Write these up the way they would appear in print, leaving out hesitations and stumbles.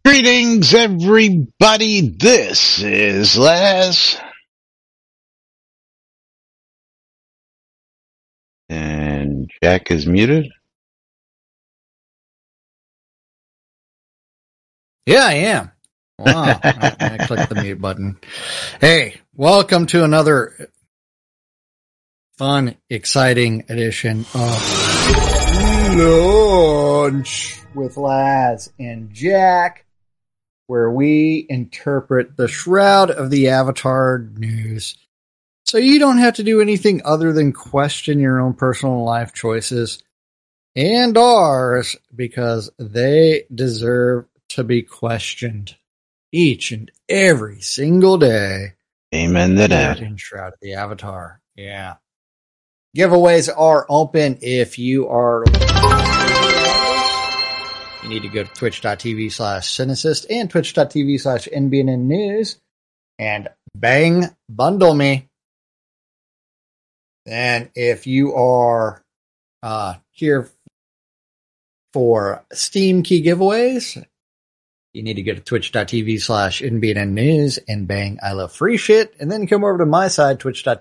Greetings, everybody. This is Laz. And Jack is muted. Yeah, I am. Wow. I clicked the mute button. Hey, welcome to another fun, exciting edition of Lunch with Laz and Jack, where we interpret the shroud of the Avatar news so you don't have to do anything other than question your own personal life choices and ours, because they deserve to be questioned each and every single day. Amen to that. In Shroud of the Avatar. Yeah. Giveaways are open if you are. You need to go to twitch.tv/Cynicist and twitch.tv/NBN News and bang, bundle me. And if you are here for Steam key giveaways, you need to go to twitch.tv/NBN News and bang I love free shit, and then come over to my side,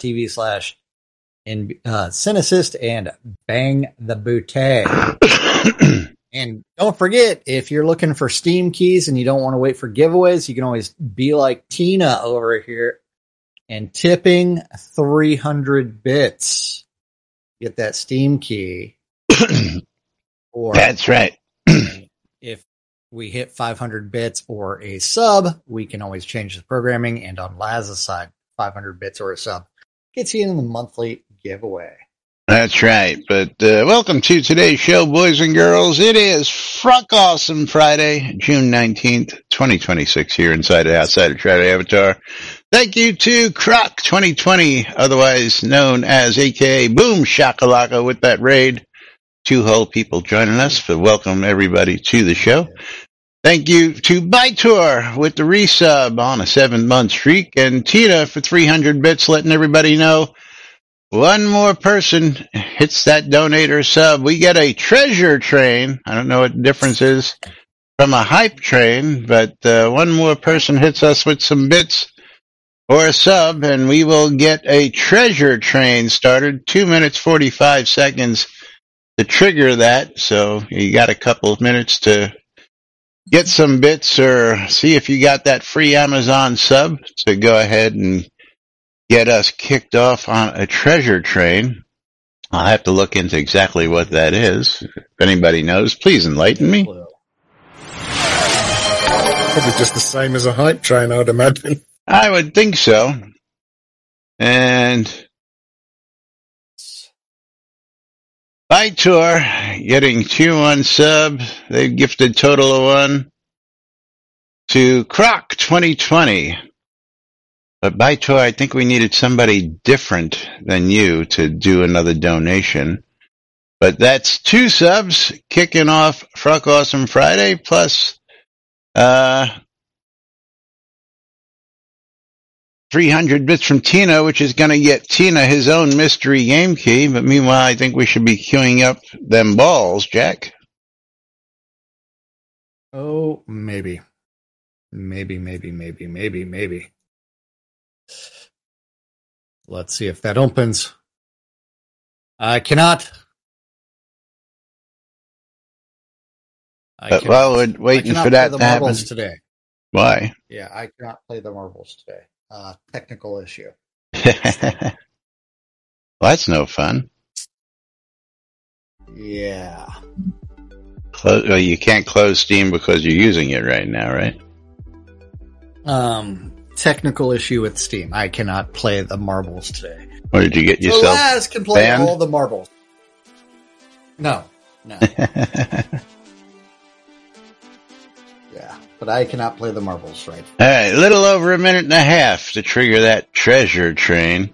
twitch.tv/Cynicist and bang the bootay. And don't forget, if you're looking for Steam keys and you don't want to wait for giveaways, you can always be like Tina over here and tipping 300 bits. Get that Steam key. Or that's right. If we hit 500 bits or a sub, we can always change the programming. And on Laz's side, 500 bits or a sub gets you in the monthly giveaway. That's right. But welcome to today's show, boys and girls. It is Fruck Awesome Friday, June 19th, 2026, here inside and outside of Shroud of the Avatar. Thank you to Croc 2020, otherwise known as AKA Boom Shakalaka, with that raid. 2 whole people joining us, but welcome everybody to the show. Thank you to Bytor with the resub on a 7-month streak, and Tina for 300 bits, letting everybody know one more person hits that donator sub. We get a treasure train. I don't know what the difference is from a hype train, but one more person hits us with some bits or a sub, and we will get a treasure train started. 2 minutes, 45 seconds to trigger that. So you got a couple of minutes to get some bits or see if you got that free Amazon sub to go ahead and get us kicked off on a treasure train. I'll have to look into exactly what that is. If anybody knows, please enlighten me. Probably just the same as a hype train, I would imagine. I would think so. And Bytor getting 2 sub. They've gifted total of 1 to Croc 2020. But Bytor, I think we needed somebody different than you to do another donation. But that's 2 subs kicking off Fruck Awesome Friday, plus 300 bits from Tina, which is going to get Tina his own mystery game key. But meanwhile, I think we should be queuing up them balls, Jack. Oh, maybe. Maybe. Let's see if that opens. I cannot. While we're waiting for that to happen today. Why? Yeah, I cannot play the marbles today. Technical issue. Well, that's no fun. Yeah. Well, you can't close Steam because you're using it right now, right? Technical issue with Steam. I cannot play the marbles today. Or did you get yourself Laz can play banned? all the marbles. No. Yeah, but I cannot play the marbles, right? All right, a little over a minute and a half to trigger that treasure train.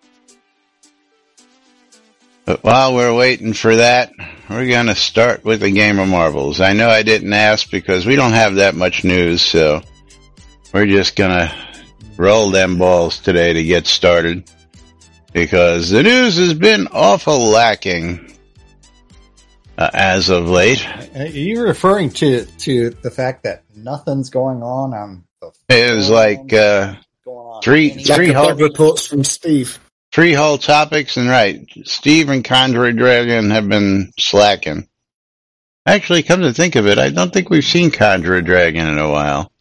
But while we're waiting for that, we're going to start with a game of marbles. I know I didn't ask because we don't have that much news, so we're just going to roll them balls today to get started, because the news has been awful lacking. as of late. Are you referring to the fact that nothing's going on the It was like three whole reports from Steve. 3 whole topics, and right, Steve and Conjurer Dragon have been slacking. Actually, come to think of it, I don't think we've seen Conjurer Dragon in a while.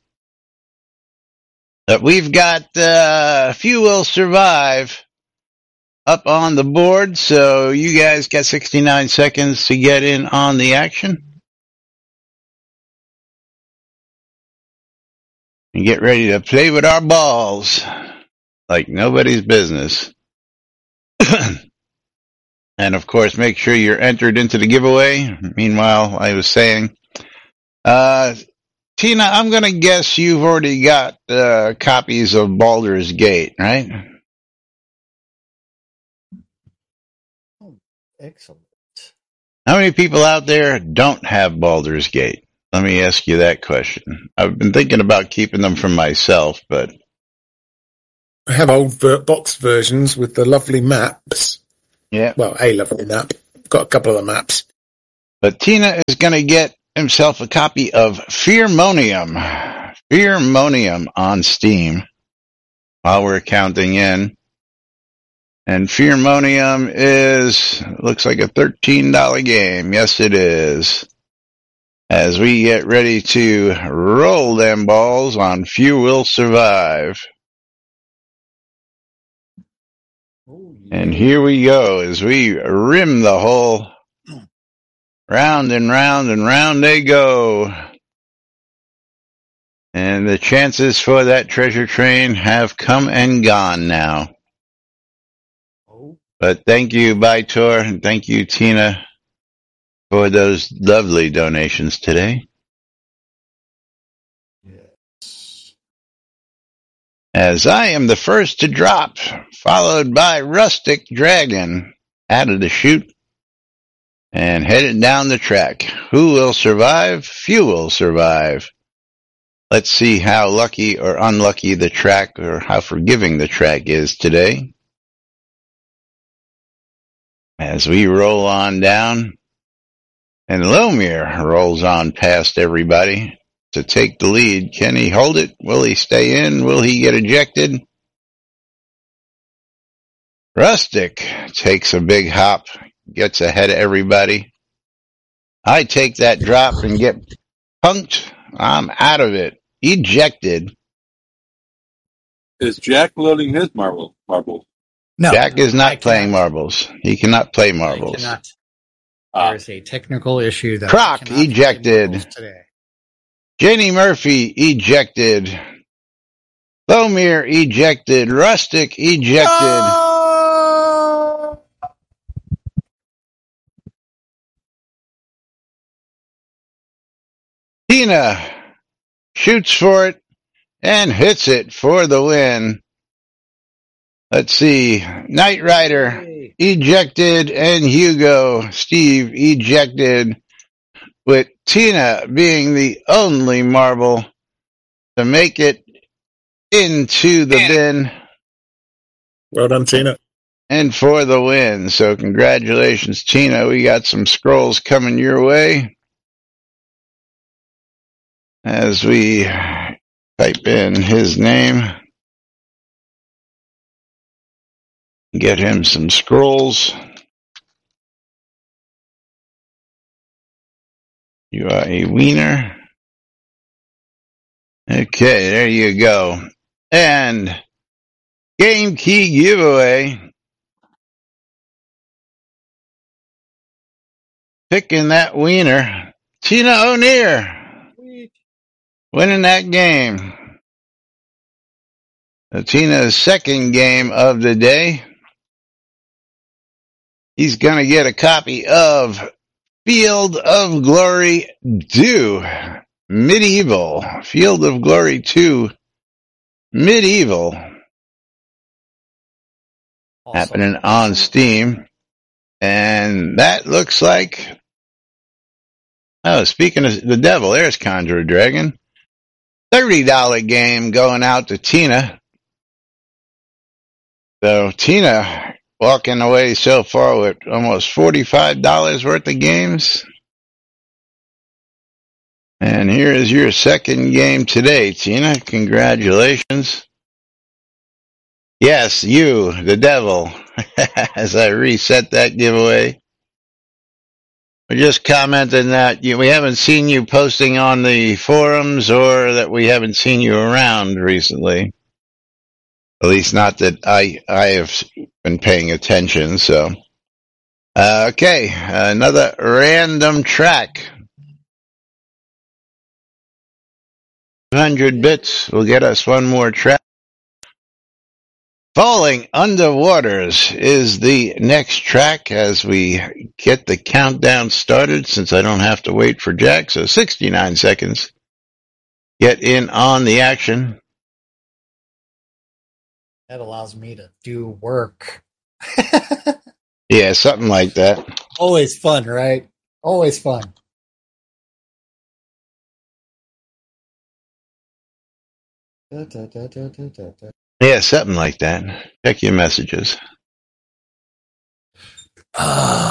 But we've got Few Will Survive up on the board, so you guys got 69 seconds to get in on the action. And get ready to play with our balls like nobody's business. And of course, make sure you're entered into the giveaway. Meanwhile, I was saying, Tina, I'm going to guess you've already got copies of Baldur's Gate, right? Oh, excellent. How many people out there don't have Baldur's Gate? Let me ask you that question. I've been thinking about keeping them for myself, but I have old box versions with the lovely maps. yeah. Well, a lovely map. Got a couple of the maps. But Tina is going to get himself a copy of Fearmonium. Fearmonium on Steam while we're counting in. And Fearmonium looks like a $13 game. Yes, it is. As we get ready to roll them balls on Few Will Survive. Oh, yeah. And here we go as we rim the hole. Round and round and round they go. And the chances for that treasure train have come and gone now. Oh. But thank you, Bytor, and thank you, Tina, for those lovely donations today. Yes. As I am the first to drop, followed by Rustic Dragon out of the chute and headed down the track. Who will survive? Few will survive. Let's see how lucky or unlucky the track or how forgiving the track is today. As we roll on down, and Lomir rolls on past everybody to take the lead. Can he hold it? Will he stay in? Will he get ejected? Rustic takes a big hop, gets ahead of everybody. I take that drop and get punked. I'm out of it. Ejected. Is Jack loading his marbles? No, Jack is I not playing cannot. marbles. He cannot play I marbles. cannot. There is a technical issue that Croc I cannot play ejected. marbles today. Jenny Murphy ejected. Lomir ejected. Rustic ejected. Oh! Tina shoots for it and hits it for the win. Let's see. Knight Rider Hey. ejected and Hugo Steve ejected, with Tina being the only marble to make it into the bin Well done, Tina. and for the win. So congratulations, Tina. We got some scrolls coming your way as we type in his name. Get him some scrolls. You are a wiener. Okay, there you go. And game key giveaway. Picking that wiener. Tina O'Neill winning that game. So Tina's second game of the day. He's going to get a copy of Field of Glory 2 Medieval. Field of Glory 2 Medieval. Awesome. Happening on Steam. And that looks like... Oh, speaking of the devil, there's Conjurer Dragon. $30 game going out to Tina. So Tina walking away so far with almost $45 worth of games. And here is your second game today, Tina. Congratulations. Yes, you, the devil, as I reset that giveaway. We're just commenting that we haven't seen you posting on the forums or that we haven't seen you around recently. At least not that I have been paying attention, so. Okay, another random track. 200 bits will get us one more track. Falling Underwaters is the next track as we get the countdown started, since I don't have to wait for Jack, so 69 seconds. Get in on the action. That allows me to do work. Yeah, something like that. Always fun, right? Always fun. Yeah, something like that. Check your messages.